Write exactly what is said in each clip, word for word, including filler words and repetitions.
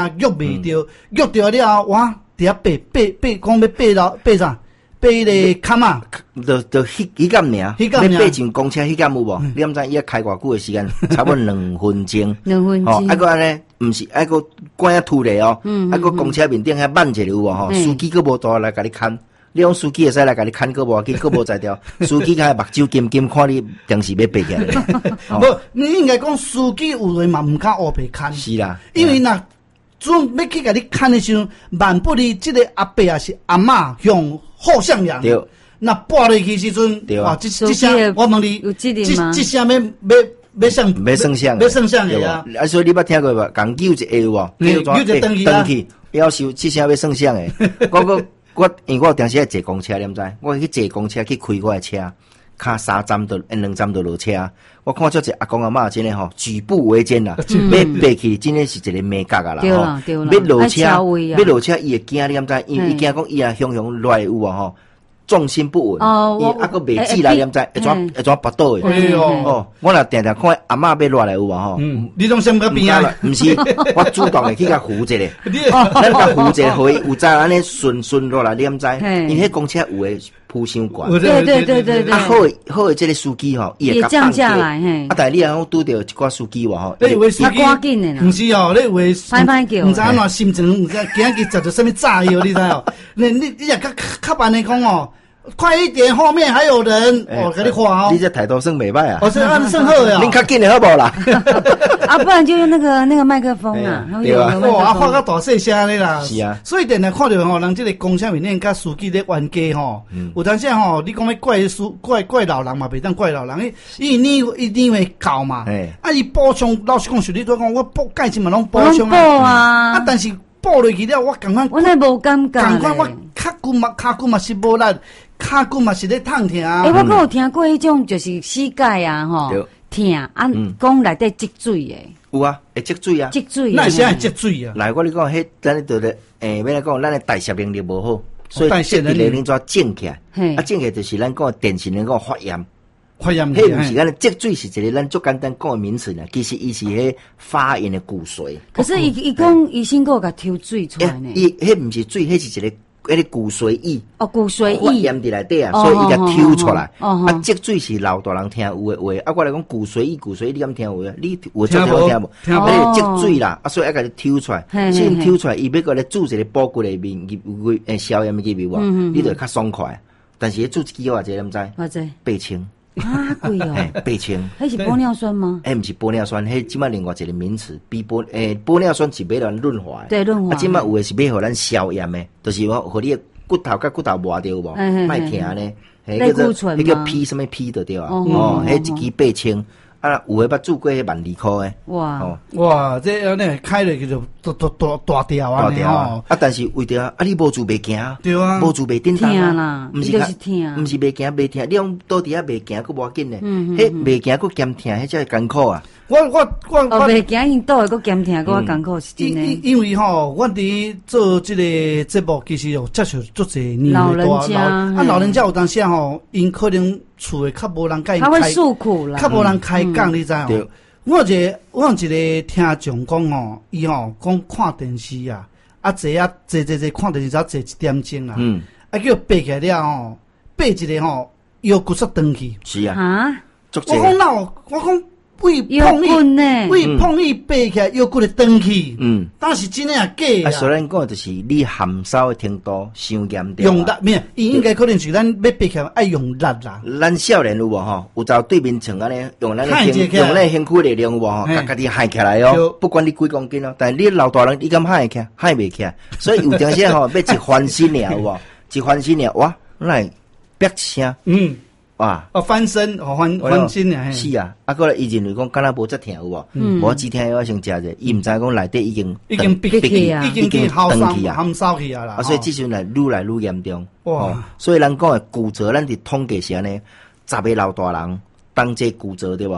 啊，约袂着，约着了后，我伫遐爬爬爬，讲要爬到爬啥？爬迄个坎啊， 就就迄迄间尔， 迄间尔要爬上公车迄间有无？你毋知伊要开偌久的时间？差不多两分钟。 两分钟。 哦，啊个安尼，毋是，啊个关啊凸咧哦，啊个公车面顶遐慢一下有无吼？司机佫无倒来甲你牵，你用司机会使来甲你牵佫无要紧，佫无才调。司机较目睭金金看你定时要爬起来。 无，你应该讲司机有诶嘛，毋敢乌白牵。 是啦， 因为若准要去甲你牵的时候，万不离即个阿伯也是阿嬷向后向阳。 对。 那拨落去时阵， 哇， 这这声我问你，这这声要要要算要算相要算相的啊！ 啊，所以你捌听过无？讲救一下有无？ 救就登去啊！ 登去，要收这声要算相的。我我我，因为我有当时爱坐公车，你毋知？我去坐公车去开我的车，卡三站就两站就落车。我看这一阿公阿嬷真诶吼，举步维艰啦，要爬去真诶是一个美角啊啦吼。要落车，要落车伊会惊，你毋知？因为伊惊讲伊啊雄雄落有啊吼。重心不稳，哦，伊啊个未起来，你毋知会怎会怎拔倒诶？哦，我若定定看阿嬷要落来有无吼？ 嗯，你拢先个边啊？ 毋是，我主动诶去甲扶一下，咱甲扶一下，互伊有早安尼顺顺落来，你毋知？因迄公车有诶铺伤悬， 对对对对对。 啊好诶好诶，即个司机吼，伊会降下来，嘿。 啊，但系你若讲拄着一寡司机话吼， 你以为司机赶紧诶啦？ 毋是哦，你以为歹歹叫， 毋知安怎心情，毋知今日食着什么炸药，你知哦？你你你若较较慢诶讲哦。快一点，后面还有人，我给你画哦。 你这态度算袂歹啊！ 我是按算好呀。 恁较紧的好无啦？ 啊，不然就用那个那个麦克风啊， 对啊， 哇，画个大细声的啦。 是啊， 所以电台看到吼，人这个公车面顶甲司机咧冤家吼，有当时吼，你讲要怪司怪怪老人嘛，袂当怪老人，伊你一定会搞嘛。啊，伊补充，老实讲，是你都讲我补价钱嘛，拢补充啊。 啊，但是补落去了，我感觉我那无感觉。 感觉我脚骨嘛，脚骨嘛是无力。骹骨嘛是咧痛疼啊！ 诶，我阁有听过迄种，就是膝盖啊，吼，疼啊，讲内底积水诶。 有啊，会积水啊， 积水。 那是爱积水啊！ 来，我你讲，迄咱咧着咧，诶，要来讲，咱诶代谢能力无好，所以这个能力怎整起来？啊，整起来就是咱讲典型人讲发炎。 发炎。 迄毋是咱积水是一个咱足简单讲诶名词呢，其实伊是迄发炎诶骨髓。 可是伊伊讲医生阁甲抽水出来呢？ 伊迄毋是水，迄是一个。迄个骨髓液哦，骨髓液发炎伫内底啊，所以伊甲抽出来。啊，积水是老大人听有诶话，啊，我来讲骨髓液，骨髓液你敢听有诶？你有做听无听无？ 听无。 迄个积水啦，啊，所以爱甲你抽出来。先抽出来，伊要甲你注一个补骨诶面，入诶消炎嘅入啊，你就较爽快。但是迄注一支偌济，你毋知？ 偌济？ 八千。 啊，贵哦！ 八千。 迄是玻尿酸吗？ 迄毋是玻尿酸，迄即摆另外一个名词，比玻诶玻尿酸是要咱润滑。 对，润滑。 啊，即摆有诶是要互咱消炎诶，就是我互你。骨头甲骨头磨掉无，卖疼呢， 迄叫做迄叫 P 什么 P 的对啊，哦，迄一支八千，啊，有诶捌做过迄万二箍诶， 哇哇，这安尼开落去就大大大大条啊，大条啊，啊，但是为着啊，你无做袂行， 对啊， 无做袂叮当啊， 毋是就是疼， 毋是袂行袂疼，你用倒伫遐袂行佫无紧呢，迄袂行佫兼疼，迄才会艰苦啊。 我我我我袂惊因倒个兼听个艰苦是真诶。 因为吼，我伫做即个节目，其实有接触足侪年老人家， 啊老人家有当时吼，因可能厝诶较无人甲因开，他会诉苦啦， 较无人开讲，你知哦？我有一个我有一个听众讲吼，伊吼讲看电视啊，啊坐啊坐坐坐看电视才坐一点钟啦，嗯，啊叫爬起来了吼，爬一个吼腰骨煞断去， 是啊， 啊， 我讲闹，我讲。为碰伊，为碰伊爬起来又过来登去，嗯，但是真诶也假啊。 虽然讲就是你含烧诶程度伤严重， 用力咩？伊应该可能是咱要爬起来爱用力啦。 咱少年有无吼？有走对面床安尼用咱诶身用咱身躯力量有无吼？家家己嗨起来哦，不管你几公斤哦，但是你老大人你敢嗨起，嗨袂起，所以有当时吼要一翻身尔有无？一翻身尔哇，来啪声，嗯。哇！ 哦，翻身，哦翻翻身啊！ 是啊，啊，过来伊认为讲敢若无遮疼有无？无止疼我先食者，伊毋知讲内底已经已经逼起啊，已经去耗伤去啊， 含烧去啊啦！ 啊，所以即阵来愈来愈严重。哇！所以咱讲诶骨折，咱伫统计是安尼，十个老大人当这骨折对吧？吼，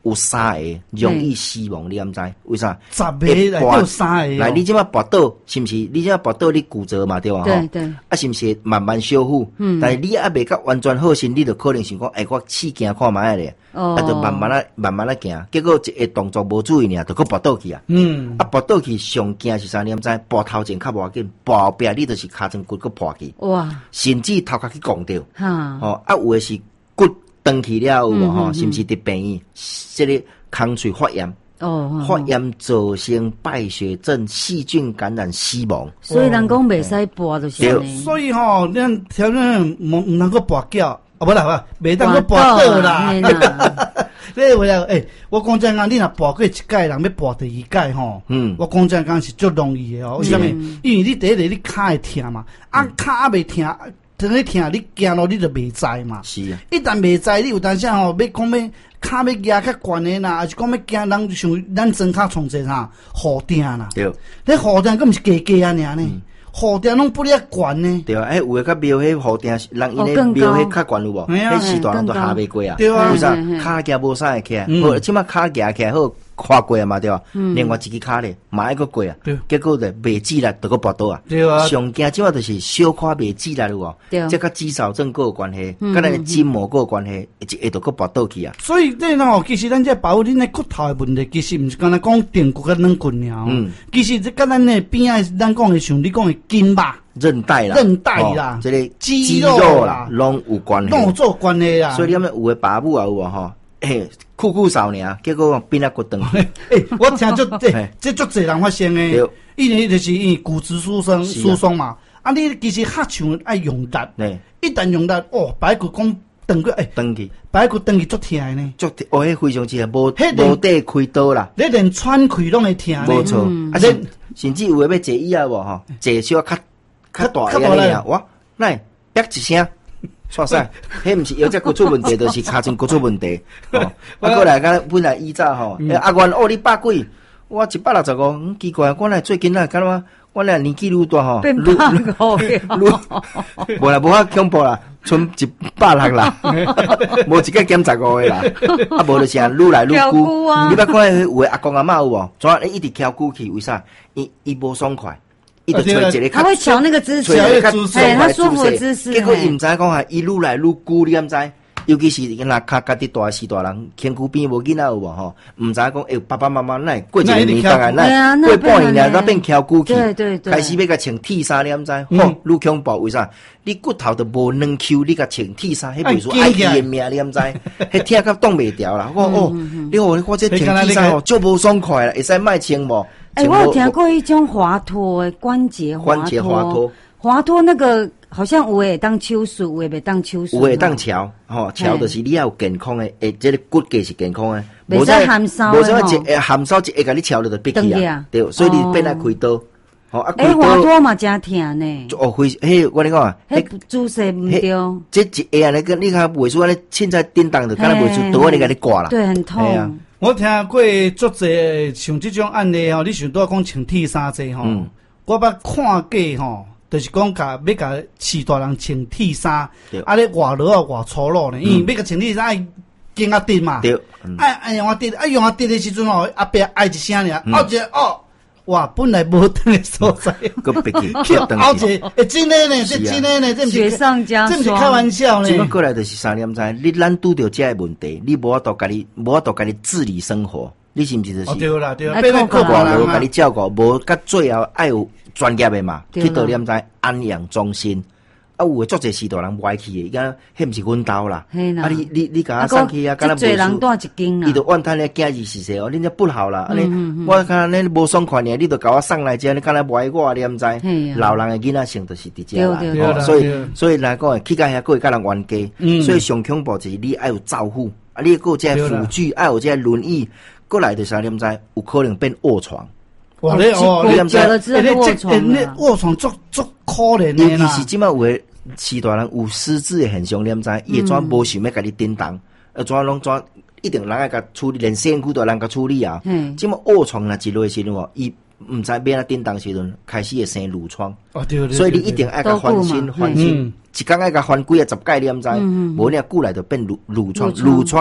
有三个容易死亡，你毋知为啥？ 十个内有三个。 来，你即马跋倒是毋是？你即马跋倒你骨折嘛，对吧？ 对对。 啊，是毋是慢慢修复？嗯。但是你还未甲完全好身，你就可能想讲，哎，我试行看卖咧。哦。啊，就慢慢啊，慢慢啊行，结果一个动作无注意尔，就搁跋倒去啊。嗯。啊，跋倒去上惊是啥？你毋知？跋头前较无要紧，跋后壁你就是骹前骨搁破去。哇！甚至头壳去撞掉。哈。哦，啊，有诶是骨。断去了有无吼？是毋是伫病院？这个空喙发炎，哦，发炎造成败血症、细菌感染死亡。 所以人讲袂使跋就是安尼。 所以吼，咱条件毋毋能够跋脚，啊不啦，袂当个跋倒啦。你话啊，诶，我讲真讲，你若跋过一届，人要跋第二届吼，嗯，我讲真讲是足容易的哦。为虾米？因为你第一个你骹会疼嘛，啊骹还未疼。疼咧疼，你行路你就袂知嘛。 是啊， 一旦袂知，你有当时吼要讲要骹要压较悬诶啦，还是讲要行人就像咱装脚创者啥护垫啦。对，迄护垫佫毋是加加啊尔呢，护垫拢不咧悬呢。 对啊，诶，有诶较庙迄护垫，人因咧庙迄较悬有无？迄时代人都下袂过啊。对啊，为啥骹行无啥会起来？好，即马骹行起来好。跨过啊嘛对吧？嗯、另外一支卡咧，嘛爱个过啊，结果咧未止力，就个跋倒啊。对啊，上惊即话就是小可未止力了喎，即个肌少症个有关系，跟咱的筋膜个有关系，一下就个跋倒去啊。 所以这喏，其实咱这保护恁的骨头的问题，其实毋是干那讲电骨甲软骨尔。嗯，其实这跟咱的边啊，咱讲的像你讲的筋吧。 韧带啦， 韧带啦， 这个肌肉啦，拢有关系， 拢有做关系啦。 所以你们有的爸母啊有啊吼。嘿，酷酷少年，结果变啊骨断。 诶，我听足这这足侪人发生诶，因为就是因为骨质疏松疏松嘛。啊，你其实较像爱用力，一旦用力，哦，排骨讲断过，诶， 断去， 排骨断去足疼诶呢。 足疼，哦，迄非常之无无地开刀啦。 你连喘气拢会疼呢。 无错，啊，甚甚至有诶要坐椅啊无吼，坐小较较大个啊，哇，来，啪一声。错晒，迄毋是腰脊骨出问题，就是骹前骨出问题。哦，我过来甲本来以早吼，阿元哦，你百几？我一百六十五，嗯，奇怪，我来最近啊，干嘛？我来年纪愈大吼， 变百五愈，无啦，无遐恐怖啦，剩一百六啦，无一个减十五个啦，啊，无就是啊，愈来愈久。你捌看有诶阿公阿嬷有无？怎啊一直翘久去？为啥？伊伊无爽快。 他会调那个姿势，哎，他舒服的姿势。 结果伊毋知讲啊，伊愈来愈久，你毋知？尤其是若较家己大时大人，身躯边无囡仔有无吼？毋知讲，哎，爸爸妈妈那过一个年大概那过半年了，才变翘久去。对对对。开始要甲穿铁衫，你毋知？吼，愈恐怖，为啥？你骨头都无软 Q， 你甲穿铁衫，迄袂输爱伊的命，你毋知？迄疼甲挡袂掉啦。我哦，你我我这穿铁衫哦，足无爽快啦，会使卖穿无？ 哎，我有听过一种滑脱诶，关节滑脱。关节滑脱，滑脱那个好像有诶当手术，有诶袂当手术。 有诶当桥，吼桥就是你要有健康诶，诶，这个骨骼是健康诶。 袂使含烧诶。无啥一含烧一下甲你桥了就闭去啊，对，所以你变来开刀。 吼啊，诶，滑脱嘛真疼呢。 哦，会，嘿，我跟你讲啊， 迄姿势毋对。 这一下安尼个，你看袂输安尼凊彩叮当就，敢若袂输刀安尼甲你挂啦。 对，很痛。 我听过足侪像这种案例吼，你想拄讲穿铁衫这吼，嗯、我捌看过吼，就是讲甲要甲士大人穿铁衫，啊咧外落啊外粗鲁呢，因为要甲穿铁衫爱经啊直嘛，对，爱爱用啊直，爱用啊直的时阵吼，后壁爱一声尔，后一哦。哇，本来无等的所在， 个别去后一诶，真诶呢，这真诶呢，这雪上加霜， 这毋是开玩笑呢。 即摆过来就是三点知，你咱拄着这个问题，你无法度家己，无法度家己自理生活，你是毋是就是？ 哦对啦对啦， 变个靠外劳家己照顾，无甲最后爱有专业的嘛，去到点知安养中心。啊，有诶足侪时大人歪去诶，伊讲迄毋是阮兜啦。啊，你你你甲我送去啊，敢若无人带一间啦。 伊就怨叹咧，囝儿是说哦，恁这不好啦。安尼，我看恁无爽快呢，你就甲我送来遮，你敢若歪我，你毋知？老人诶囡仔性就是伫遮啦。所以所以来讲，去到遐个会甲人冤家。所以上恐怖就是你爱有照护，啊，你个这辅具爱有这轮椅，过来的时候，你毋知有可能变卧床。 哇，你哦， 你毋知？你卧床， 你卧床足足可怜的啦。尤其是即摆有诶。时大人有失智的现象，你毋知？伊会怎无想要甲你叮当，呃，怎拢怎一定人爱甲处理，连身躯都人甲处理啊。即么卧床若一落时阵，伊毋知要安叮当时阵，开始会生褥疮。哦，对对。所以你一定爱甲翻新翻新，一工爱甲翻几啊十届，你毋知？无你久来就变褥褥疮，褥疮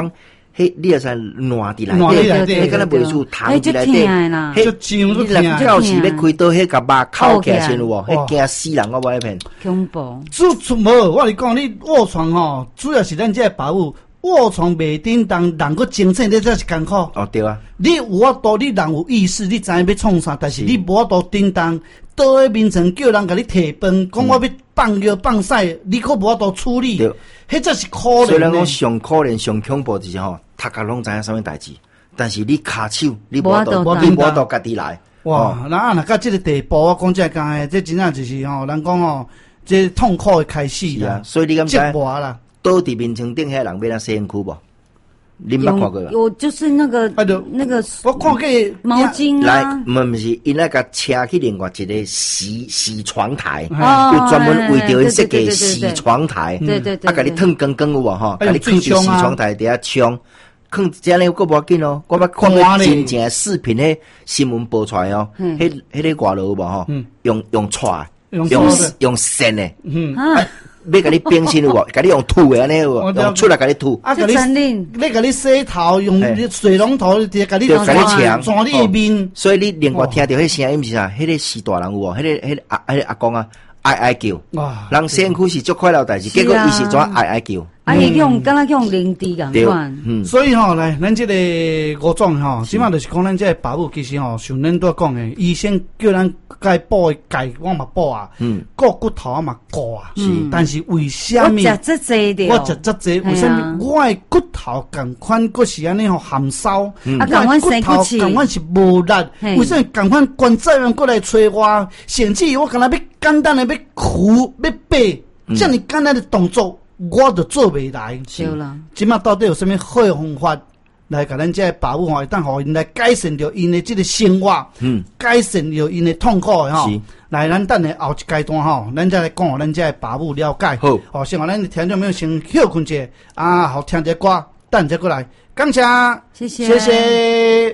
迄你也是烂伫烂伫内底， 迄敢若袂输糖伫内底， 迄就痒就痛。到时要开刀，迄甲肉扣起来先有无？迄惊死人，我无一片。 恐怖。 主主无，我跟你讲，你卧床吼，主要是咱这保姆。卧床袂叮当，人佫精神，你才是艰苦。 哦，对啊。 你有法度，你人有意识，你知影要创啥，但是你无法度叮当，倒喺面前叫人甲你摕饭，讲我要放尿放屎，你佫无法度处理。对，迄才是可怜。 虽然讲上可怜、上恐怖就是吼，大家拢知影啥物代志，但是你骹手，你无法度，你无法度家己来。 哇，那啊，若到这个地步，我讲这讲诶，这真正就是吼，人讲吼，这痛苦的开始啦。 所以你敢知？ 折磨啦。 倒伫面床顶遐人要咱洗身躯无？你捌看过？ 有就是那个那个， 我看过毛巾来， 啊。 毋毋是，因那个车去另外一个洗洗床台，有专门为着因设计洗床台。 对对对。 啊，甲你烫光光有无吼？甲你放伫洗床台底下冲，放这样佫无要紧哦。我捌看过真正的视频，迄新闻播出来哦，迄迄个外头有无吼？用用踹，用用线的。嗯。要甲你冰心有无？甲你用吐的安尼有无？用出来甲你吐。 啊，甲你你甲你洗头，用水龙头直接甲你甲你呛， 撞你面。 所以你另外听到迄声音是啥？迄个是大人有无？迄个迄个阿迄个阿公啊，哀哀叫。哇！人洗身躯是足快乐代志，结果伊是怎哀哀叫？ 啊，伊用敢若用灵芝共款。 嗯，所以吼，来，咱这个五种吼，即码就是讲咱这个保姆其实吼，像咱都讲诶，医生叫咱该补的钙，我嘛补啊。嗯。割骨头啊嘛割啊。是。但是为虾米？ 我食这济的。 我食这济，为虾米？我的骨头共款，佫是安尼吼含烧。嗯。啊，共款生骨气。共款是无力。为啥共款关节人过来催我？甚至我敢若要简单的要哭要爬，这么简单的动作。我就做袂来， 是啦。 即马到底有啥物好的方法来甲咱这保姆吼，当互因来改善着因的这个生活，嗯，改善着因的痛苦的吼。来，咱等下后一阶段吼，咱再来讲互咱这保姆了解。好，哦，先互咱听众朋友先休困者啊，好听者歌，等者过来，感谢， 谢谢， 谢谢。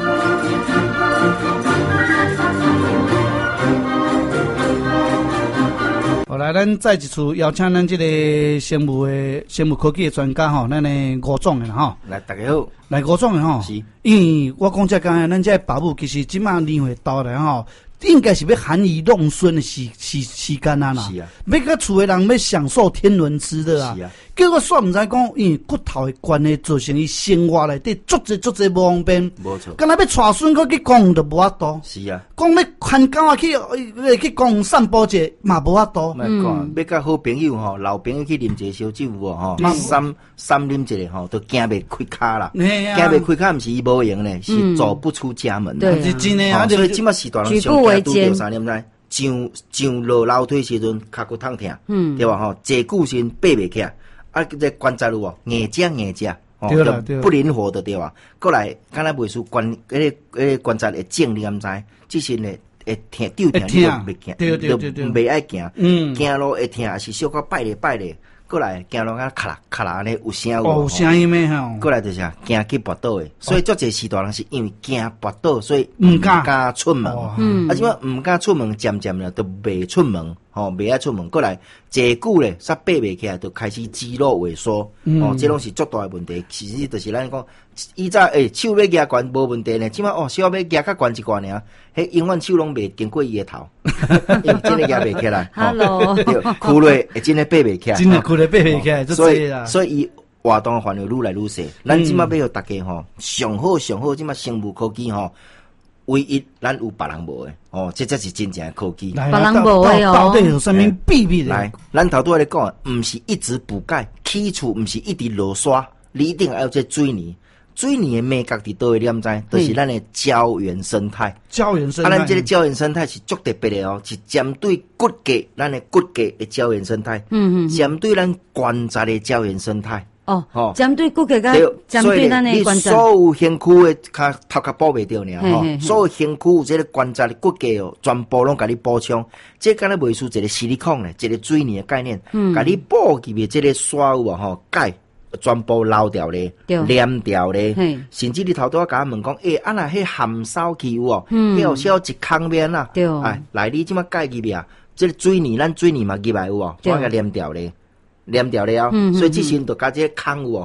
好，来，咱再一次邀请咱这个生物的生物科技的专家吼，咱的吴总的啦吼。 来，大家好。 来，吴总的吼。是。因为我讲这讲，咱这保姆其实即马年岁到来吼，应该是要含饴弄孙的时时时间啊啦。是啊。要甲厝的人要享受天伦之乐啊。是啊。结果煞毋知讲，因为骨头的关系造成伊生活内底足侪足侪无方便。无错。敢若要带孙佫去公园都无法度。是啊。讲要牵狗仔去去公园散步者嘛无法度。 嗯。要甲好朋友吼，老朋友去啉一个烧酒无吼，三三啉一个吼，都惊袂开骹啦。惊袂开骹，毋是伊无用呢，是走不出家门。 对，是真诶啊！ 所以即马时代人上惊拄着啥，念知？上上落楼梯时阵骹骨痛痛，嗯，对吧？吼，坐久身爬袂起来。啊，这关节有无？硬只硬只，哦，不灵活的对吧？过来，敢若袂输关，迄个迄个关节会肿，你敢知？即身呢会疼，丢疼你都袂行， 对对对对， 袂爱行，嗯，行路会疼，也是小可摆咧摆咧。过来行路啊，咔啦咔啦安尼有声有。 哦，有声音咩吼？ 过来就是惊去跋倒的，所以足侪时大人是因为惊跋倒，所以毋敢敢出门。嗯，啊，即摆毋敢出门，渐渐了都袂出门。吼，袂爱出门，过来坐久咧，煞爬袂起来，就开始肌肉萎缩。嗯、哦，这拢是足大的问题。其实就是咱讲，以早诶、欸、手要举悬无问题呢，即摆哦手要举较悬一悬尔，迄永远手拢袂经过伊诶头，因为真诶举袂起来。 Hello， 躯咧会真诶爬袂起来。 真诶躯咧爬袂起来， 所以所以伊活动范围愈来愈细。咱即摆要互大家吼，上好上好，即摆生物科技吼。唯一咱有别人无诶，哦，这才是真正诶科技。 别人无诶哦， 到底有啥物秘密来，咱头拄仔咧讲，毋是一直补钙，起厝毋是一直落刷，你一定要有这水泥。水泥诶美角伫倒位，你毋知？就是咱诶胶原生态。 胶原生态。 啊，咱这个胶原生态是足特别诶哦，是针对骨骼，咱诶骨骼诶胶原生态。嗯嗯。针对咱关节诶胶原生态。 哦，哦，针对骨骼甲针对咱的关节， 所有身躯的骹头壳补袂着呢，吼，所有身躯有这个关节的骨骼哦，全部拢甲你补充。这敢若袂输一个矽利康咧，一个水泥的概念，嗯，甲你补入去这个刷有啊吼，钙全部捞掉咧，黏掉咧，甚至你头拄仔甲我问讲，诶，啊那迄含梢气有哦，迄有小一空面啦，哎，来你即马钙入去啊，这个水泥咱水泥嘛入来有哦，怎甲黏掉咧？黏掉了，嗯、所以即身就甲这个空有吼，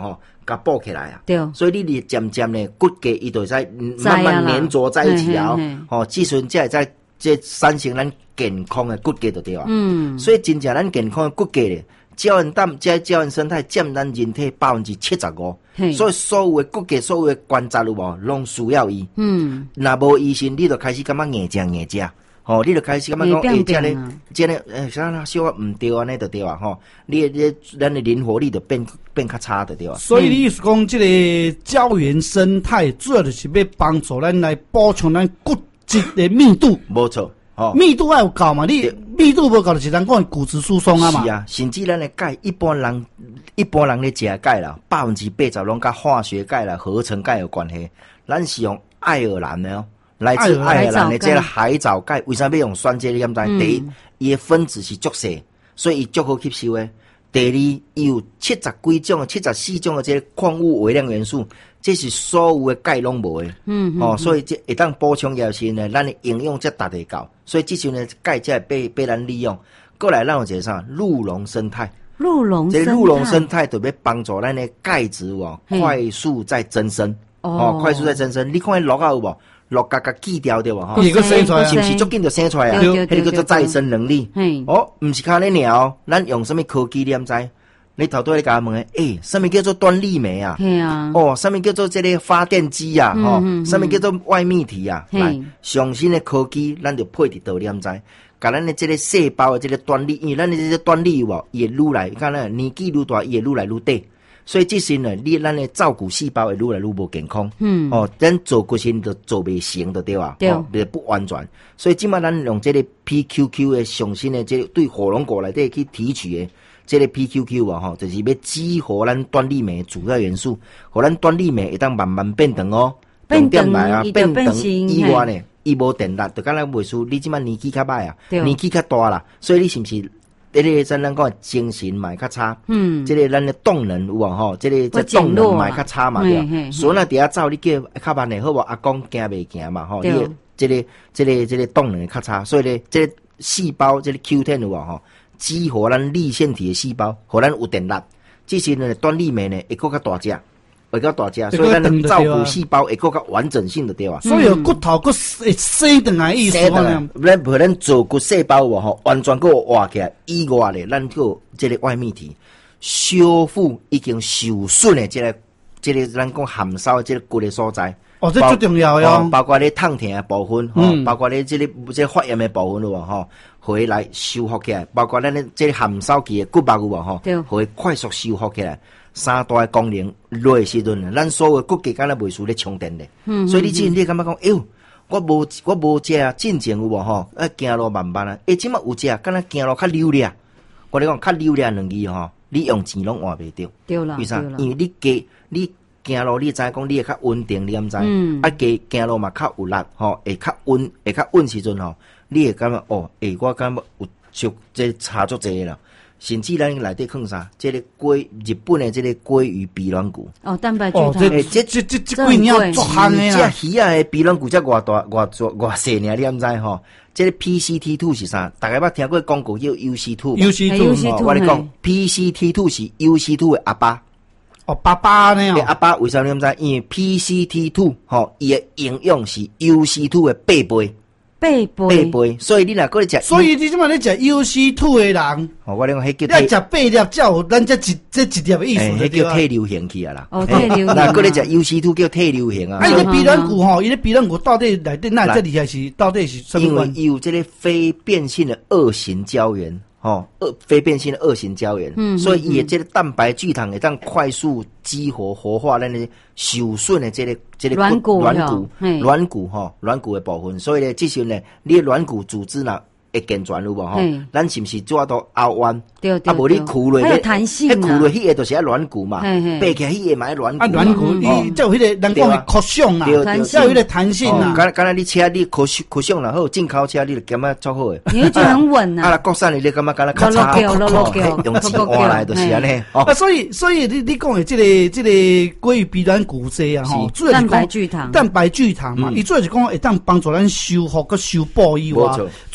甲补起来啊。 对， 所以你哩渐渐呢，骨骼伊就在慢慢粘着在一起啊。吼，即阵才会在这产生咱健康的骨骼就对啊。嗯，所以真正咱健康的骨骼咧，胶原蛋这胶原生态占咱人体百分之七十五。所以所有的骨骼、所有的关节有无，拢需要伊。嗯，若无医生，你就开始感觉硬食硬食。吼，你就开始感觉讲，诶，这个、这个，诶，啥啦，小可唔对安尼就对啊，吼，你你咱的灵活力就变变较差的对啊。 所以你意思讲，这个胶原生态主要就是要帮助咱来补充咱骨质的密度。 没错，哦， 密度要有够嘛，你密度无够就是咱讲骨质疏松啊嘛。 是啊，甚至咱的钙，一般人一般人咧食钙啦，百分之八十拢甲化学钙啦、合成钙有关系。咱是用爱尔兰的哦。来自爱尔兰的这个海藻钙，为啥要用酸碱？你敢知？嗯、第一，伊的分子是足细，所以伊足好吸收的。第二，伊有七十几种、七十四种的这个矿物微量元素，这是所有的钙拢无的。嗯，哦，所以这会当补充也是呢，咱的营养才达得到。所以这时候呢，钙才会被被咱利用。过来，咱有一个啥？鹿茸生态。 鹿茸生态， 这鹿茸生态就要帮助咱的钙质哦，快速在增生。哦，快速在增生。你看落啊有无？落甲甲锯掉对无吼， 伊个生出来， 是毋是足紧就生出来啊？迄个叫做再生能力。哦，毋是靠咧鸟，咱用什么科技你毋知？你头拄咧甲我问诶，诶，什么叫做端粒酶啊？ 系啊。 哦，什么叫做这个发电机啊？吼，什么叫做外泌体啊？来，上新的科技，咱就配伫倒，你毋知？甲咱的这个细胞的这个端粒，因为咱的这个端粒有无，伊会愈来，看咱年纪愈大，伊会愈来愈短。所以这时呢，你咱的照顾细胞会愈来愈无健康。嗯，哦，咱做骨身就做袂成的对吧？ 对， 哦，不完全。所以今麦咱用这个 P Q Q 的上新的这个对火龙果内底去提取的这个 P Q Q 啊，吼，就是要激活咱端粒酶主要元素，互咱端粒酶会当慢慢变长哦， 变长来啊，变长以外呢，伊无电力，就敢若袂输。你即麦年纪较歹啊，年纪较大啦，所以你是毋是？这个咱咱讲精神嘛较差，嗯，这个咱的动能有啊吼，这个这动能嘛较差嘛对，所以那底下走你叫较慢的好无？阿公行袂行嘛吼，你这个这个这个动能较差，所以咧，这个细胞这个 Q 十 有啊吼，激活咱粒线体的细胞，互咱有电力，这些呢端粒酶呢会更较大只。会较大只，所以咱照顾细胞会更较完整性的对啊。 所以骨头骨会生等来意思。 生等来，咱不咱做骨细胞哇吼，完全个活起来以外咧，咱个这个外泌体修复已经受损的这个这个咱讲含烧这个骨的所在。 哦，这最重要哟、哦。 包括咧痛疼的部分，吼、嗯，包括咧这个这个发炎的部分有无吼，回来修复起来。包括咱咧这个含烧期的骨膜有无吼，会快速修复起来。三大的功能落的时阵，咱所有的骨骼敢若袂输咧充电咧，嗯、所以你之前你感觉讲，哎呦，我无我无食啊，进前有无吼？啊，行路慢慢啊，哎，即马有食，敢若行路较溜咧。我咧讲较溜咧两字吼，你用钱拢换袂着。 对啦， 为啥？因为你加你行路，你知影讲你会较稳定，你毋知？嗯、啊，加行路嘛较有力，吼，会较稳，会较稳时阵吼，你会感觉哦，诶、欸，我感觉有就这差足济啦。甚至咱内底放啥？这个鲑日本的这个鲑鱼鼻软骨哦，蛋白质哦，这这这这这几年做行的啦。这鱼啊的鼻软骨才偌大偌偌偌细呢，你毋知吼？这个 P C T 二 是啥？大家捌听过广告叫 U C 二。 U C 二， 我咧讲 P C T 二 是 U C 二的阿爸。 哦，爸爸呢？ 阿爸为啥你毋知？因为 P C T 二 吼，伊的营养是 U C 二的八倍。 八倍， 八倍，所以你若过来食， 所以你即马咧食 U C 二 的人， 哦，我咧讲，迄叫你食八粒才有咱这一这一粒的意思， 迄叫退流行去啊啦。 哦，退流行。 那过来食 U C 二 叫退流行啊。 啊，伊个鼻软骨吼，伊个鼻软骨到底内底那这厉害是到底是什么？ 因为伊有这个非变性的二型胶原。哦，二非变性的二型胶原，嗯，所以伊的这个蛋白聚糖会当快速激活活化咱的受损的这个这个软骨软骨软骨哈软骨的部分，所以呢，这时候呢，你的软骨组织呢会健全有无吼？咱是不是做到凹弯？ 对对， 啊，无你箍落， 还有弹性啊， 迄箍落迄个就是啊软骨嘛，背起来迄个嘛软骨， 啊软骨伊才有迄个人讲的扩胸啊，才有迄个弹性啊。 敢敢若你车你扩扩胸啦，好进口车你就感觉足好诶， 你会觉得很稳啊。 啊，国产的你感觉敢若较差，用钱换来就是安尼。 啊，所以所以你你讲的这个这个鲑鱼鼻软骨这啊，吼，主要是蛋白聚糖， 蛋白聚糖嘛，伊主要是讲会当帮助咱修复个修补以外，主要是咱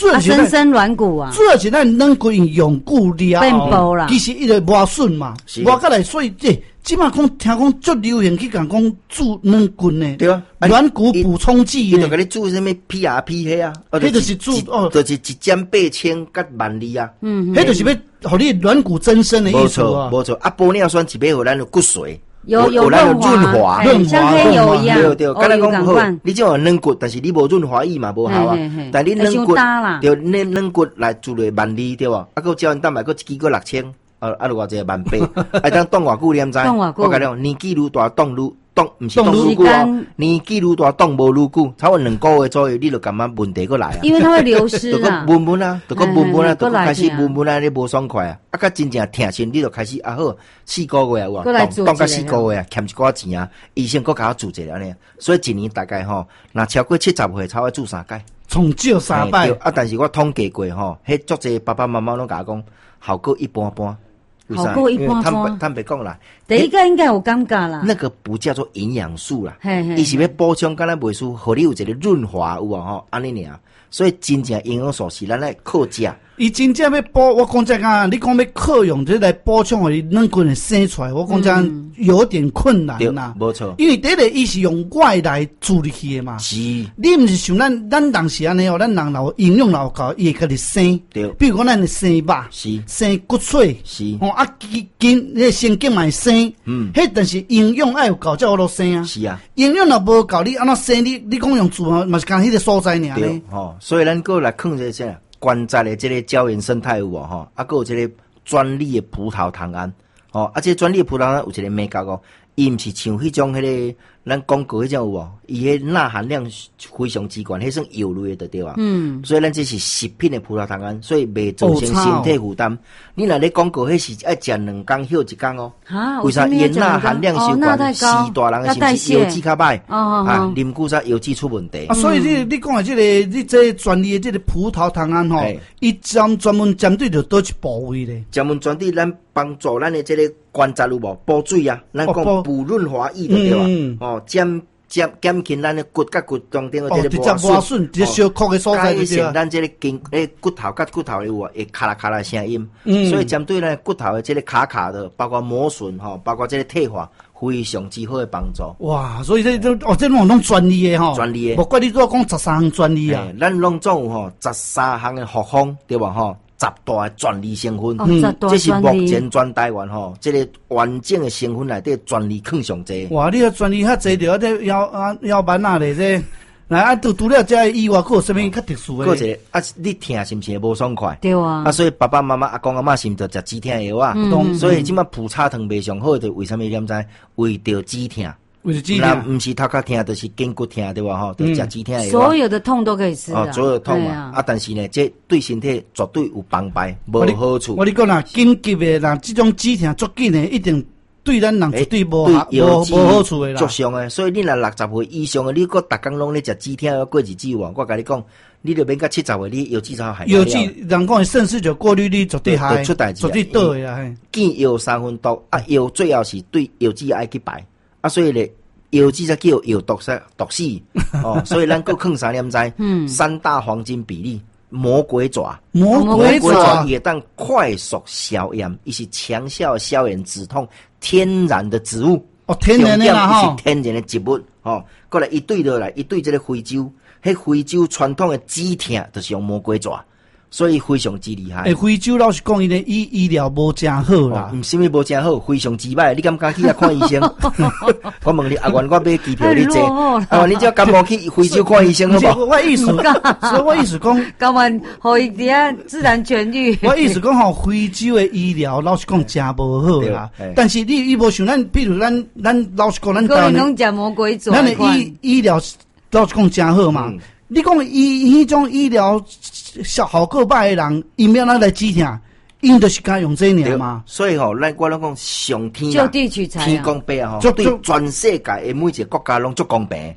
增生软骨啊， 主要是咱软骨用用久了变薄啦， 其实伊就磨损嘛，磨过来，所以这即马讲听讲足流行去讲讲煮软骨呢， 对啊， 软骨补充剂伊就甲你煮什么 P R P 迄啊， 迄就是煮哦， 就是一针八千甲万二啊， 嗯， 迄就是要互你软骨增生的意思啊， 无错，啊，玻尿酸是要互咱的骨髓。 有有润滑， 润滑，像黑油一样。 对对，刚才讲好，你这种软骨，但是你无润滑液嘛，无效啊。但你软骨，对，你软骨来做来万二对吧？啊，个胶原蛋白个一支个六千，啊啊，偌济万八，啊，当冻偌久，你知？我讲了，年纪愈大冻愈冻，唔是冻愈久哦，年纪愈大冻无愈久，差不多两个月左右，你就感觉问题过来啊。 因为它会流失啊。 就个闷闷啊，就个闷闷啊，就开始闷闷啊，你无爽快啊。啊，甲真正疼身，你就开始啊好，四个月啊，哇，冻冻到四个月啊，欠一寡钱啊，医生佫甲我做一个呢。所以一年大概吼，若超过七十岁，才会做三届， 从少三摆。 啊，但是我统计过吼，迄足济爸爸妈妈拢甲我讲，效果一般般。 好过一般般， 坦白讲啦， 第一个应该有尴尬啦。 那个不叫做营养素啦，伊是要补充敢若袂输，互你有一个润滑有啊吼，安尼尔。所以真正营养素是咱来靠食。 伊真正要补，我讲这个，你讲要靠用这来补充，互伊软骨会生出来，我讲这有点困难啦。 无错， 因为第一个伊是用外来处理去的嘛。 是， 你毋是像咱咱人是安尼哦，咱人老营养老高，伊会甲你生。 对， 比如讲咱的生肉， 是生骨髓， 是哦啊筋筋，那神经嘛生。嗯，迄但是营养爱有够才有落生啊。 是啊， 营养若无够，你安怎生？你你讲用做嘛，嘛是干迄个所在尔对，吼，所以咱过来看这些。观察的这个胶原生态有无吼，啊，还有这个专利的葡萄糖胺，哦，啊，这专利的葡萄糖胺有一个美角哦，伊毋是像迄种迄个咱广告迄种有无，伊迄钠含量非常之高，迄算药类的对吧？嗯，所以咱这是食品的葡萄糖胺，所以袂造成身体负担。哦、你若咧广告迄是爱食两工休一工哦， 啊， 为啥？因钠含量伤高，是大人是不是油脂较歹？哦啊，啉久才油脂出问题。 啊，所以你你讲的这个，你这专利的这个葡萄糖胺吼，伊专专门针对着倒一部位咧？ 专门针对咱帮助咱的这个关节有无补水啊？咱讲补润滑液的对吧？嗯、哦，减减减轻咱的骨甲骨中间的这个磨损，这小骨的所在改善咱这个筋诶骨头甲骨头有无会咔啦咔啦声音。嗯，所以针对咱骨头的这个卡卡的，包括磨损吼，包括这个退化。非常之好的帮助。 哇，所以这这哦，这拢拢专利的吼， 专利的。 莫怪你都讲十三项专利啊， 咱拢总有吼十三项的复方，对吧？吼，十大专利成分， 嗯， 这是目前全台湾吼，这个完整的成分内底专利坑上济。 哇，你个专利较济着，这腰啊腰板啊咧这。来啊，除除了这以外，还有啥物较特殊的？ 个一个啊，你听是毋是无爽快？ 对啊。 啊，所以爸爸妈妈、阿公阿嬷是毋是着食止疼药啊？嗯。所以即马普查糖袂上好，就为啥物念知？为着止疼。 为着止疼。 那毋是头壳疼，就是筋骨疼，对吧？吼，就食止疼药。 所有的痛都可以吃啊。 所有痛嘛。啊，但是呢，这对身体绝对有帮败，无好处。 我你讲啦，紧急的啦，这种止疼足紧的，一定。对咱人绝对无好无无好处的啦， 足伤的。所以你若六十岁以上的，你搁逐工拢咧食止疼药过日子有无？我甲你讲，你著免甲七十岁，你药剂才害。 药剂人讲肾失酒过滤率绝对害， 出代志， 绝对倒的啦。 见药三分毒啊，药最后是对药剂爱去排啊，所以咧药剂才叫药毒死毒死哦。所以咱搁囥三念知，嗯，三大黄金比例。魔鬼爪， 魔鬼爪也当快速消炎，伊是强效消炎止痛，天然的植物哦，天然的啦吼，是天然的植物哦。过来一对落来，一对这个非洲，迄非洲传统的止疼就是用魔鬼爪，所以非常之厉害。 诶，非洲老实讲，伊的医医疗无真好啦， 毋是物无真好，非常之歹。你敢敢去遐看医生？我问你，阿元我买机票你坐，哦，你只要感冒去非洲看医生好无？我意思，所以我意思讲， 甘愿互伊伫遐自然痊愈。 我意思讲吼，非洲的医疗老实讲真无好啦。但是你伊无像咱，比如咱咱老实讲，咱台湾拢食魔鬼爪， 咱的医医疗老实讲真好嘛。你讲医迄种医疗效效果歹的人，因要咱来止疼，因就是敢用这尔嘛。 所以吼，咱我拢讲上天就地取材， 天公伯啊吼，对全世界的每一个国家拢足公平。嗯，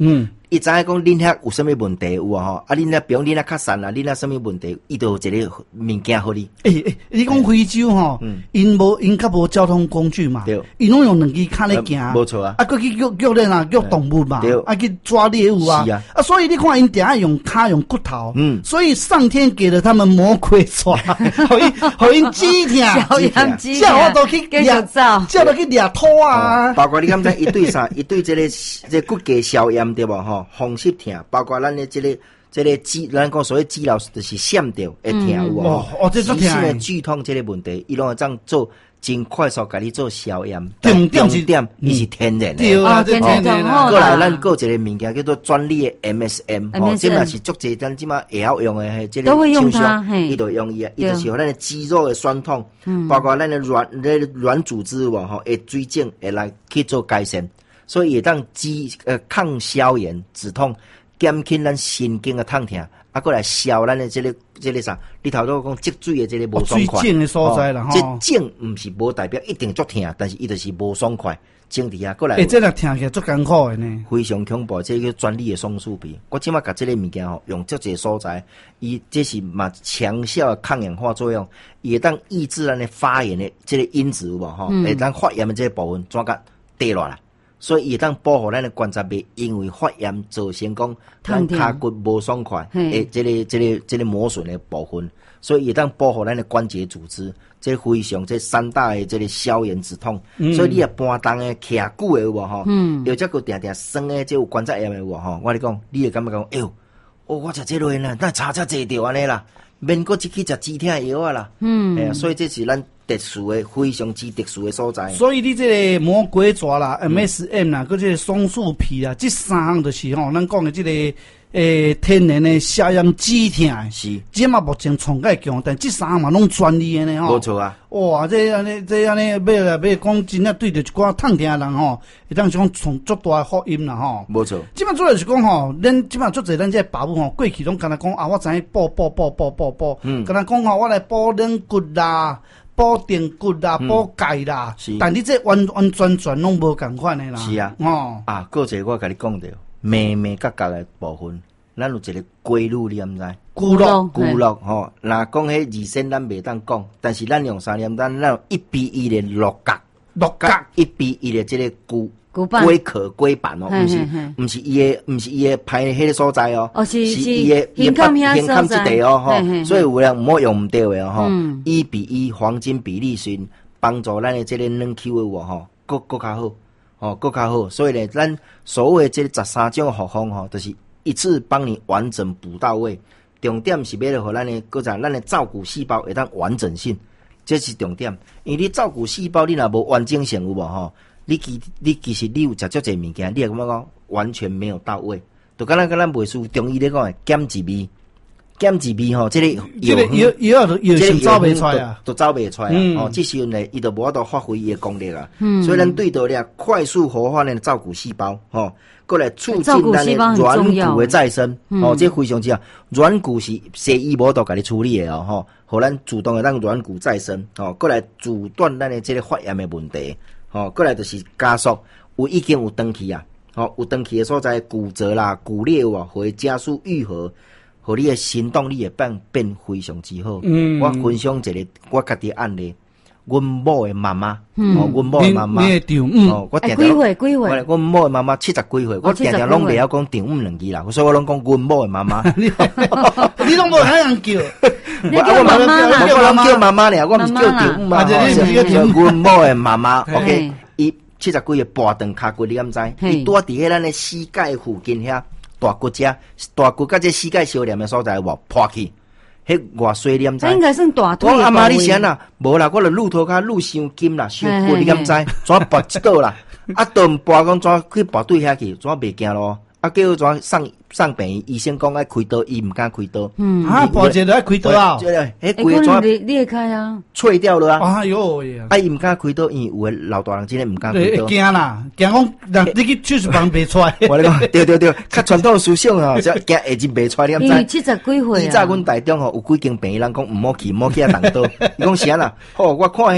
伊知影讲恁遐有啥物问题有啊吼，啊恁遐比如恁遐较散啊，恁遐啥物问题，伊就有一个物件互你。 诶、欸、诶、欸，你讲非洲吼，因无因较无交通工具嘛，因拢用两支脚咧行， 无错啊。 啊，佮去约约咧啦，约动物嘛，啊去抓猎物啊，啊，啊，所以你看因定爱用骹用骨头，嗯，所以上天给了他们魔鬼爪，互因互因指疼， 小羊指疼，叫我都去掠，叫我去掠土啊。 包括你敢知伊对啥？伊对这个这骨骼消炎对无吼？风湿疼，包括咱的这个这个肌，咱讲所谓肌劳就是闪到会疼有无？ 哦哦，这种疼的剧痛这个问题，伊拢会这样做，真快速甲你做消炎。 重点是点，伊是天然的。 对啊，天然的。 过来，咱过一个物件叫做专利的 M S M， 哦，这嘛是足济咱即马会晓用的这个厂商，伊都用伊啊，伊就是互咱的肌肉的酸痛，包括咱的软的软组织哇吼，会水肿会来去做改善。所以会当肌呃抗消炎止痛，减轻咱神经的痛痛，啊，过来消咱的这个这个啥？你头拄讲积水的这个无爽快， 水肿的所在啦吼。 这肿唔是无代表一定足痛，但是伊就是无爽快，整伫遐过来。 诶、欸，这个听起来足艰苦的呢。 非常恐怖，这个专利的松树皮，我即马甲这个物件吼，用足济所在，伊这是嘛强效的抗氧化作用，伊会当抑制咱的发炎的这个因子有无吼？会当发炎的这个部分怎甲跌落来。所以伊当保护咱的关节袂因为发炎造成讲咱骹骨无爽快，诶，这个这个这个磨损的部分，所以伊当保护咱的关节组织，这个非常这三大的这个消炎止痛。嗯、所以你也搬动的徛久的有无吼？嗯，又则个定定酸的，这有关节炎的有无吼？我你讲，你会感觉讲，哎呦，哦，我食这类呢，那差差济着安尼啦，免搁去去食止痛的药啊啦。嗯，哎，所以这是咱特殊的非常之特殊的所在， 所以你这个魔鬼爪啦、M S M 啦，佮这个松树皮啦，这三项就是吼，咱讲的这个诶、欸、天然的消炎止痛， 是， 即嘛目前创介强，但这三项嘛拢专利的呢吼。 无错啊！ 哇，这安尼这安尼，要来要讲真正对着一寡痛痛的人吼，会当讲从足大的福音啦吼。 无错。 即嘛主要是讲吼，咱即嘛足侪咱这爸母吼，过去拢干那讲啊，我知影补补补补补补，嗯，干那讲吼，我来补软骨啦。补定骨啦，补钙啦，嗯、但你这完完全全拢无共款的啦。 是啊，哦啊，个一个我甲你讲着，眉眉角角的部分，咱有一个规律，你毋知？ 骨络， 骨络吼，若讲迄二线咱袂当讲，但是咱用三念，咱咱有一比一的六角， 六角一比一的这个骨。龟壳龟板哦，毋是毋是伊诶，毋是伊诶排迄个所在哦， 哦是是伊诶胸坎遐所在地哦，吼，所以有人毋好用毋对诶哦，吼，一比一黄金比例群帮助咱诶这个软 Q 诶喎吼，搁搁较好，吼，搁较好，所以咧，咱所谓这十三种护方吼，就是一次帮你完整补到位，重点是要互咱诶，搁在咱诶照顾细胞会当完整性，这是重点，因为你照顾细胞你若无完整性有无吼？你其你其实你有食足侪物件，你也感觉讲完全没有到位，就敢若敢咱袂输中医咧讲诶减脂味，减脂味吼，这个这个药药药药先走袂出来啊， 都走袂出来啊！哦，这时阵咧，伊就无法度发挥伊诶功力啊。嗯，所以咱对着咧快速活化咱照顾细胞，吼，过来促进咱诶软骨诶再生，哦，这非常重要。软骨是西医无法度甲你处理诶哦，吼，互咱主动诶让软骨再生，哦，过来阻断咱诶这个发炎诶问题。哦，过来就是加速，有已经有长期啊，哦，有长期的所在骨折啦、骨裂啊，会加速愈合，和你的行动力会变变非常之好。嗯，我分享一个我家己案例，阮某的妈妈，嗯、哦，阮某的妈妈， 嗯、 哦，我定定， 几岁几岁？ 我阮某的妈妈七十几岁，我定定拢袂晓讲丈母两字啦，所以我拢讲阮某的妈妈。 你拢无遐样叫？ 你叫妈妈啦， 我拢叫妈妈俩，我毋是叫丈母嘛，叫阮某的妈妈。OK， 伊七十几岁跋断骹骨，你敢知？伊拄伫迄咱的膝盖附近遐大骨遮，大骨甲这膝盖相连的所在有无破去？迄外衰你敢知？ 应该算大腿。 我阿妈你先啦，无啦，我著愈拖骹愈伤筋啦，伤骨你敢知？怎跋一倒啦？啊，倒唔跋讲怎去跋对遐去？怎袂惊咯？啊，叫怎送送病院医生讲爱开刀，伊毋敢开刀。 嗯，啊，跋者著爱开刀啊！ 迄规个怎裂开啊？ 碎掉了啊！ 哎哟呀！ 啊，伊毋敢开刀，因为有诶老大人真诶毋敢开刀。 惊啦，惊讲人你去手术房袂出来。 我咧讲，对对对，较传统思想吼，只惊下真袂出来，你因为七十几岁啊。 以早阮台中吼有几间病院人讲毋好去，毋好去遐动刀。伊讲啥啦？吼，我看迄吼。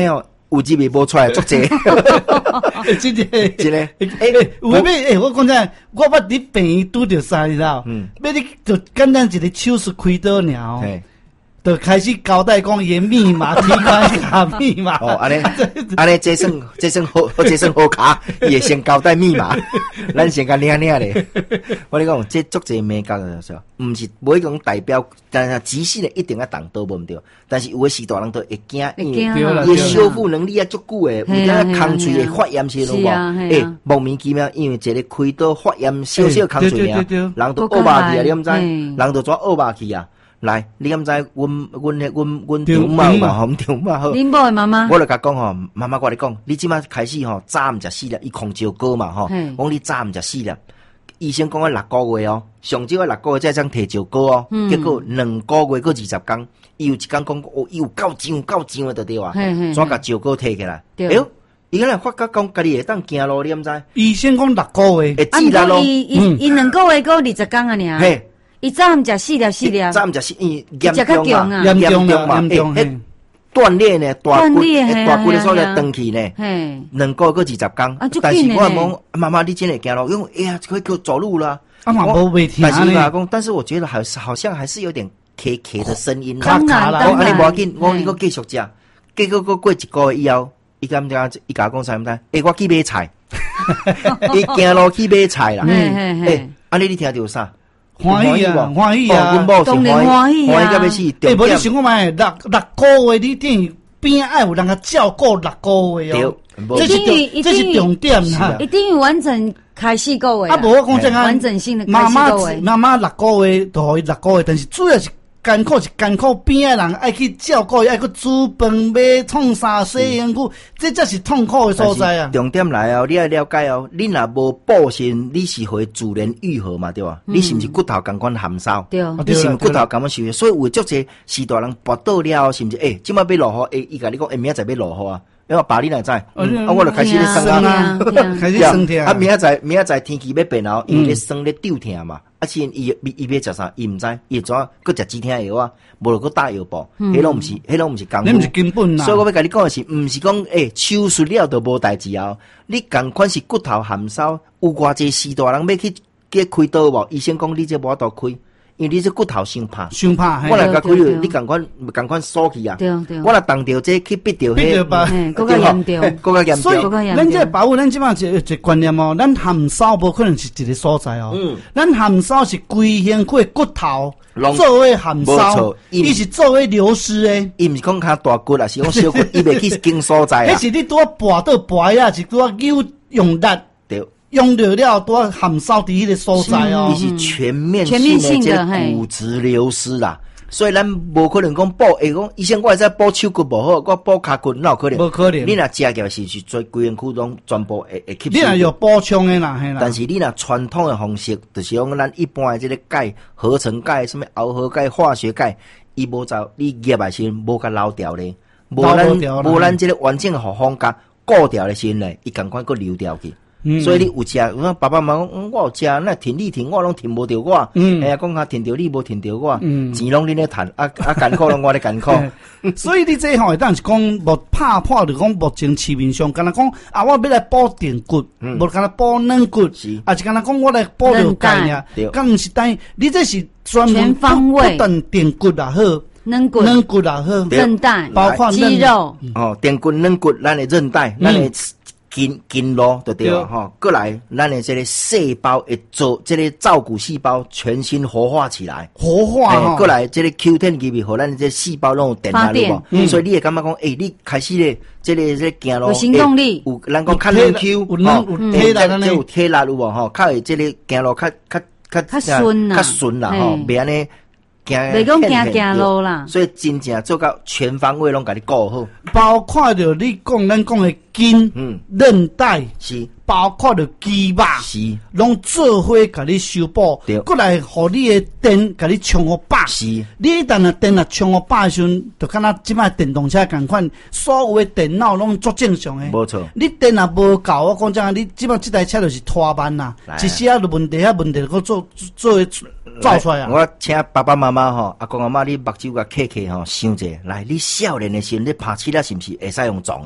有字未播出来，足济。 真的， 真的。 诶，有诶，诶，我讲真，我捌伫病院拄着啥，你知道？嗯，要你就简单一个手术开刀尔，就开始交代讲伊密码、提款卡密码。 哦，安尼，安尼，这算这算好，这算好卡，伊会先交代密码，咱先甲领领咧。我跟你讲，这足济美感的是，毋是不会讲代表，但是急性的一定要动刀无毋对，但是有诶时大人都会惊，因为伊修复能力啊足久诶，有影空喙会发炎些拢无，诶，莫名其妙，因为一个开刀发炎小小空喙尔，人都恶霸去啊，你毋知？人都抓恶霸去啊。来，你敢知？阮阮迄阮阮丈妈嘛，吼，丈妈好。 恁某诶妈妈， 我就甲讲吼，妈妈我你讲，你即摆开始吼，早毋食四粒，伊控招高嘛吼，讲你早毋食四粒。医生讲我六个月哦，上少我六个月才将摕招高哦，结果两个月过二十工，伊有一工讲哦，伊有够上有够上诶，就对啊，怎甲招高摕起来？哎呦，伊个来发觉讲家己会当行路，你毋知？ 医生讲六个月， 会治咱咯。 伊伊伊两个月过二十工啊尔。嘿。伊早毋食四粒四粒， 早毋食四，伊严重啊， 严重嘛， 严重。诶，锻炼呢，大骨，大骨的所在断去呢，两个个二十工。但是我讲妈妈，你真会行路，因为哎呀，可以走路了。 啊嘛无袂听但是阿公，但是我觉得还是好像还是有点卡卡的声音。 当然当然。 我安尼无要紧，我你个继续食，结果过过一个月以后，伊敢讲，伊甲讲啥物事？诶，我去买菜，伊行路去买菜啦。诶，安尼你听着啥？ 欢喜啊，欢喜啊， 当然欢喜啊， 欢喜到要死。 诶，无你想看觅，六六个月你等边爱有人甲照顾六个月哦，这是重，这是重点哈。 一定有完整开四个月啊，无我讲这个完整性的妈妈妈妈六个月就伊六个月，但是主要是艰苦是艰苦，边仔人爱去照顾，爱去煮饭、买创啥、洗衣服，这才是痛苦的所在啊。 重点来哦，你要了解哦，你若无补身，你是会自然愈合嘛，对吧？嗯、你是毋是骨头共款含烧？ 对， 你是毋是骨头共款受？所以有足济时大人跋倒了，是毋是？诶、欸，即摆要落雨，诶、欸，伊甲你讲，诶、欸，明仔载要落雨啊。因为爸你哪知？啊，我就开始咧算啊，开始算疼。 啊，明仔载明仔载天气要变哦，因为咧算咧丢疼嘛。啊，先伊伊伊要食啥？伊毋知，伊怎搁食止疼药啊？无就搁打药布，迄拢毋是，迄拢毋是功夫。 你毋是根本啦。 所以我要甲你讲的是，毋是讲诶手术了就无代志啊。你共款是骨头含烧，有偌济时大人要去去开刀无？医生讲你这无法度开。因为你这骨头伤怕， 伤怕， 我来甲开了，你共款共款锁去啊！我来动着这去逼着迄， 更加严重， 更加严重。 所以，咱这保护咱即摆一一观念哦，咱含烧无可能是一个所在哦，嗯，咱含烧是规身躯骨头做为含烧，伊是做为流失诶。 伊毋是讲较大骨啊，是讲小骨，伊袂去经所在啊。 迄是你拄啊拔到拔呀，是拄啊有用力。 对。 用了了都要含烧伫迄个所在哦， 伊是全面性的这个骨质流失啦，所以咱无可能讲补，会讲医生我会使补手骨无好，我补骹骨哪有可能？ 无可能。 你若食起来是是做规身躯拢全部会会吸收。 你若有补充的啦，嘿啦。 但是你若传统的方式，就是讲咱一般的这个钙、合成钙、什么螯合钙、化学钙，伊无走，你入来时无甲捞掉咧，无咱无咱这个完整的互方甲固掉的时咧，伊共款佫流掉去。嗯、所以你有食，我爸爸妈妈讲，我有食，那停你停，我拢停无着我。嗯，哎呀，讲下停着你，无停着我。嗯，钱拢你咧赚，啊啊，艰苦拢我咧艰苦。 所以你这吼，当是讲无拍破，就讲目前市面上，敢若讲啊，我要来补电骨，无敢若补软骨，啊是敢若讲我来补了钙呢。敢毋是等于你这是专门不不等电骨也好， 软骨软骨也好， 韧带， 包括肌肉。 哦，电骨、软骨，咱的韧带，咱的。筋筋络就对了哈，过来，咱的这个细胞会做这个照顾细胞全新活化起来， 活化哦。 过来，这个 Q 十 入面，和咱这细胞拢有电啊，对不？嗯、所以你会感觉讲，诶、欸，你开始咧，这个这个行路有行动力， 有咱讲较软 Q， 有有有体力咧，有体力有无吼？较会这个行路较较较较顺啦， 较顺啦吼，袂安尼。 袂讲行行路啦， 所以真正做到全方位拢甲你顾好， 包括着你讲咱讲的筋、嗯、韧带是， 包括着肌肉是， 拢做伙甲你修补，过来互你的电甲你充互饱， 是。 你一旦啊电啊充互饱的时阵，就敢若即摆电动车共款，所有的电脑拢足正常诶。 无错。 你电啊无够，我讲真，你即摆即台车就是拖慢啦，一时啊问题啊问题，佫做做造出来啊。 我请爸爸妈妈吼，阿公阿妈，你目睭甲开开吼，想者来，你少年的时候，你拍车了是毋是会使用撞诶？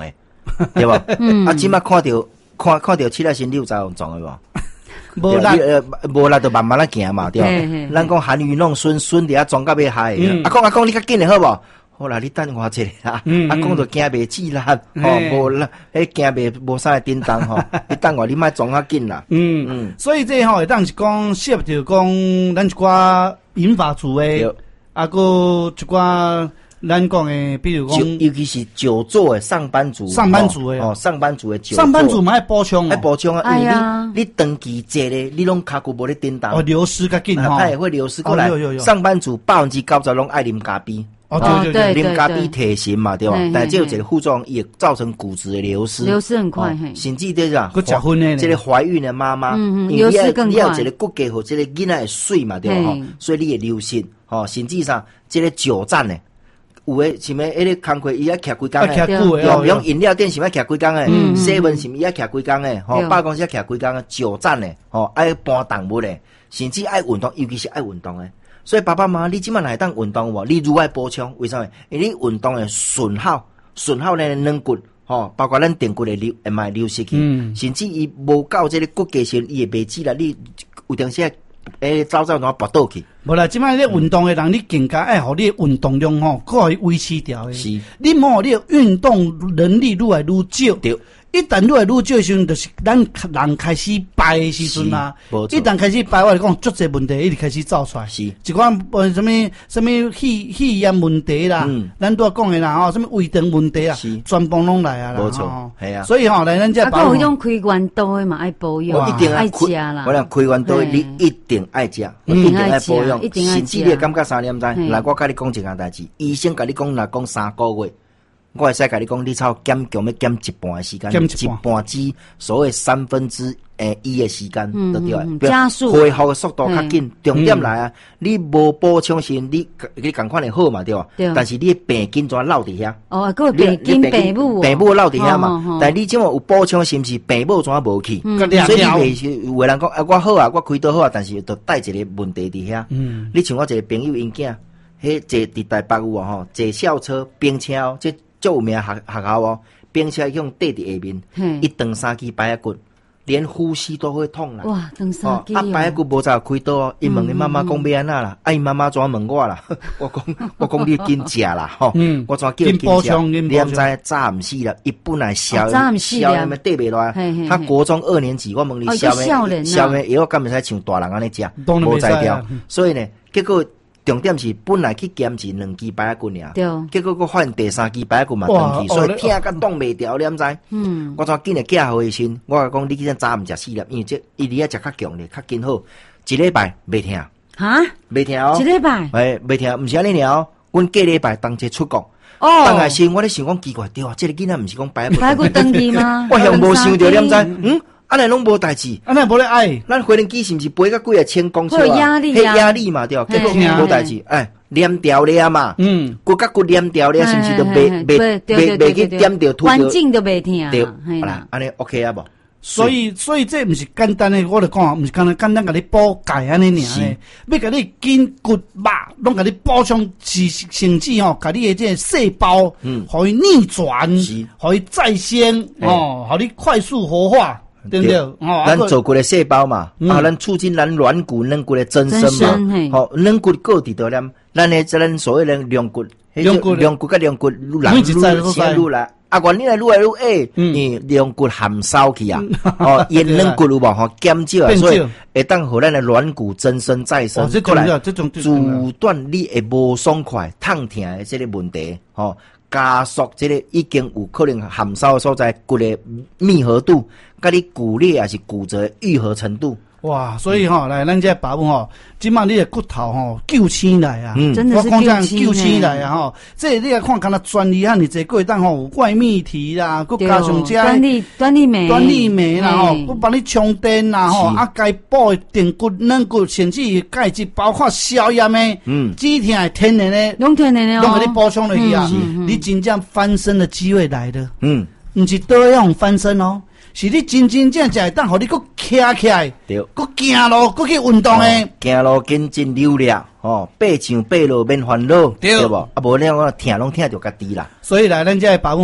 对吧？嗯，啊，即马看到看看到七仔身体有撞的无？ 无力， 无力就慢慢啊行嘛，对吧？咱讲寒雨弄孙孙伫遐撞到要害，阿公阿公你较紧的好无？好啦，你等我一下啦，阿公就惊袂死啦，吼，无啦，迄惊袂无啥叮当吼，你等我，你莫撞较紧啦。 嗯嗯，所以这吼，会当是讲适合着讲咱一寡银发族诶，啊个一寡咱讲诶，比如讲， 尤其是久坐诶上班族， 上班族诶， 哦，上班族诶， 上班族嘛爱补充， 爱补充啊，因为你你长期坐咧，你拢骹骨无咧叮当， 哦，流失较紧吼， 它也会流失过来。上班族百分之九十拢爱啉咖啡。 哦，对对对，啉咖啡提神嘛，对吧？但这有一个副作用，也造成骨质的流失， 流失很快。 甚至这个， 结婚的， 这个怀孕的妈妈， 嗯嗯，流失更快。 你要一个骨骼和这个囡仔的水嘛，对吧？所以你也流失，哦，甚至上这个久站呢，有诶什么迄个工课伊要徛几工诶，用用饮料店是要徛几工诶 ，seven 是要徛几工诶，吼，百公司要徛几工诶，久站诶，吼，爱搬动物诶，甚至爱运动，尤其是爱运动诶。所以爸爸妈妈，你即满来当运动无？你如何补充？为什么？因为你运动诶损耗，损耗咱软骨，吼，包括咱电骨诶流，会卖流失去，嗯、甚至伊无够这个骨骼时，伊会袂止啦。你有当时诶，早早怎拔倒去？ 无啦，即摆你运动诶人，你更加爱互你运动量吼，可以维持掉诶。 是， 你莫你运动能力愈来愈少。对。一旦愈来愈少时阵，就是咱人开始败诶时阵啊。一旦开始败，我来讲，足侪问题一直开始走出来。 是， 一款呃什么什么肺肺炎问题啦，嗯、咱拄讲诶啦吼，什么胃肠问题啊，全部拢来啊啦。 无错，系啊。 所以吼，来咱这保养。啊，有种开关刀诶嘛，爱保养， 一定爱食啦。 我讲开关刀，你一定爱食，一定爱保养，甚至你感觉三点钟，来我甲你讲一件代志，医生甲你讲，若讲三个月。我会使甲你讲，你操减强要减一半的时间，一半至所谓三分之诶一的时间，对对啊， 加速恢复的速度较紧。重点来啊，你无补充先，你你共款会好嘛，对吧？但是你病根怎留伫遐？ 哦，个病根病母， 病母留伫遐嘛。但你即么有补充，是毋是病母怎无去？所以你袂有个人讲啊，我好啊，我开刀好啊，但是就带一个问题伫遐。你像我一个朋友因囝，迄坐伫台北有啊吼，坐校车、冰车哦，即。足有名学学校哦，并且用缀伫下面，一断三支白骨，连呼吸都会痛啦。 哇，断三支啊！白骨无早开刀哦，伊问伊妈妈讲要安那啦，啊伊妈妈怎问我啦？我讲我讲你紧食啦，吼，我怎叫紧食？你毋知早毋死啦，伊本来消消那么缀袂落，他国中二年级，我问你消咩？消咩？以后敢袂使像大人安尼食，无才调。所以呢，结果。重点是本来去检治两支白骨尔，结果佫发现第三支白骨嘛断去，所以疼甲挡袂掉，你毋知？嗯，我怎紧来寄互医生？我甲讲，你去咱早毋食四粒，因为这伊哩啊食较强咧，较紧好。一礼拜袂疼， 哈， 袂疼哦。 一礼拜， 哎，袂疼，毋是安尼尔哦。阮隔礼拜当节出国，哦，当下先我咧想讲奇怪，对啊，这个囡仔毋是讲白骨白骨断去吗？ 我向无想着，你毋知？嗯。安尼拢无代志， 安尼无咧爱， 咱飞行机是毋是飞到几啊千公尺啊？ 有压力啊，压力嘛，对，结果无代志，哎，黏掉了嘛，嗯，骨甲骨黏掉了，是毋是都袂袂袂袂去点着土？ 环境都袂听， 对，好啦，安尼 OK 啊无？ 所以所以这毋是简单诶，我就讲，毋是简单简单甲你补钙安尼尔咧，要甲你筋骨肉拢甲你补充，是甚至吼，甲你诶这细胞，嗯，互伊逆转，互伊再生，哦，互你快速活化。对不对？ 哦，咱做骨的细胞嘛，啊，咱促进咱软骨、软骨的增生嘛，好，软骨够伫多点，咱的咱所谓的软骨，软骨、软骨甲软骨愈来愈先愈来，啊，原来愈来愈矮，嗯，软骨含烧去啊，哦，因软骨有无吼减少啊，所以会当互咱的软骨增生再生， 过来阻断你会无爽快、痛疼的这个问题，吼。加速这个已经有可能含烧的所在骨的密合度，甲你骨裂还是骨折愈合程度。 哇，所以吼、喔，来咱这爸母吼，今晚你的骨头吼救起来啊！ 嗯，真的是救起来啊！吼，这你来看，看那专利汉，你这个当吼外泌体啦，佮加上这端粒端粒酶、 端粒酶啦吼，佮帮你充电啦吼，啊，该补的电骨、软骨，甚至钙质，包括消炎的，嗯，止疼的天然的， 拢天然的哦， 拢给你补充落去啊！你真正翻身的机会来了，嗯，不是多样翻身哦。是你真真正正会当，互你佫徛起来，对，佫行路，佫去运动诶。 行路紧真流力，吼，爬上爬落免烦恼，对不？啊，无你我疼拢疼着家己啦。 所以来，咱这爸母吼，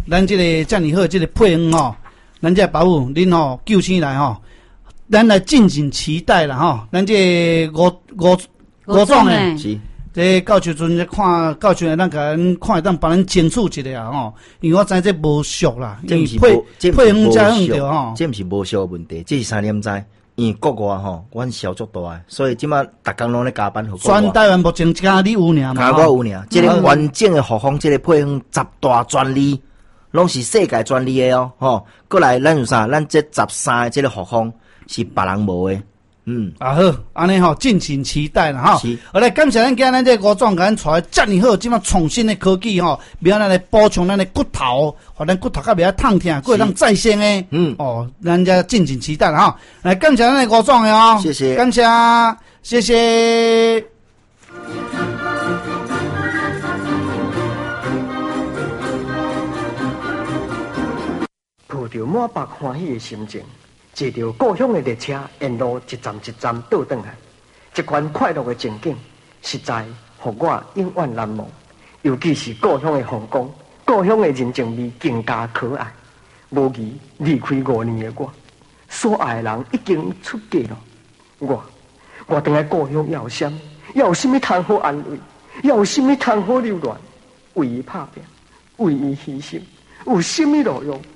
咱这个遮尔好这个配方吼，咱这保姆恁吼救生来吼，咱来敬请期待啦吼，咱这五五五种诶。 是。 这到时阵咧看，到时阵咱甲咱看，当帮咱争取一下啊吼，因为我知这无俗啦， 这毋是配配方才用着吼， 这毋是无俗的问题，这是三点知。因为国外吼，阮小足大诶，所以即马逐工拢咧加班互国外。 全台湾目前只你有尔嘛？ 加我有尔，即个完整诶复方，即个配方十大专利，拢是世界专利诶哦，吼。过来，咱有啥？咱这十三个即个复方是别人无诶。嗯， 啊好，安尼吼，敬请期待啦吼。 是， 好来，感谢咱今咱这五种，咱带遮尔好，即马创新的科技吼，免咱来补充咱的骨头，互咱骨头较袂晓痛痛，过当再生诶。嗯，哦，咱家敬请期待啦吼。来，感谢咱的五种的哦， 谢谢， 感谢，谢谢。 抱着满腹欢喜的心情。坐着故乡的列车，沿路一站一站倒转来，这款快乐的情景，实在让我永远难忘。尤其是故乡的风光，故乡的人情味更加可爱。无疑离开五年的我，所爱的人已经出嫁了。我，我等来故乡要有啥？要有什么通好安慰？要有什么通好留恋？为伊打拼，为伊牺牲，有什么路用？